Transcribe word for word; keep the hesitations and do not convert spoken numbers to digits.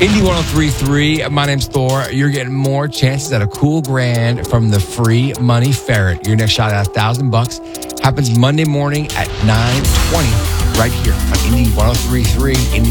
Indy one oh three point three, my name's Thor. You're getting more chances at a cool grand from the free money ferret. Your next shot at a thousand bucks happens Monday morning at nine twenty right here on Indy one oh three point three, Indy